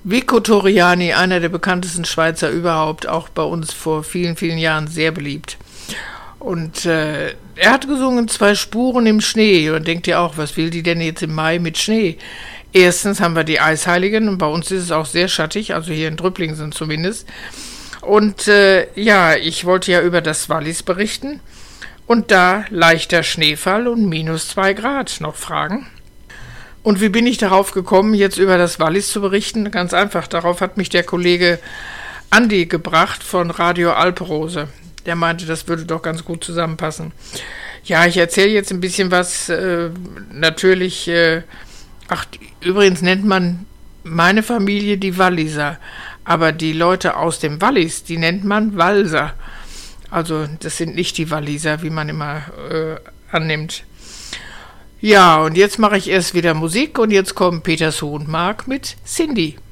Vico Torriani, einer der bekanntesten Schweizer überhaupt, auch bei uns vor vielen, vielen Jahren sehr beliebt. Und er hat gesungen 2 Spuren im Schnee. Und denkt ihr auch, was will die denn jetzt im Mai mit Schnee? Erstens haben wir die Eisheiligen und bei uns ist es auch sehr schattig, also hier in Drüpplingen zumindest. Und ich wollte ja über das Wallis berichten. Und da leichter Schneefall und -2 Grad. Noch Fragen? Und wie bin ich darauf gekommen, jetzt über das Wallis zu berichten? Ganz einfach, darauf hat mich der Kollege Andi gebracht von Radio Alpenrose. Der meinte, das würde doch ganz gut zusammenpassen. Ja, ich erzähle jetzt ein bisschen was. Übrigens nennt man meine Familie die Walliser. Aber die Leute aus dem Wallis, die nennt man Walser. Also das sind nicht die Walliser, wie man immer annimmt. Ja, und jetzt mache ich erst wieder Musik und jetzt kommen Peter Sohn und Mark mit Cindy.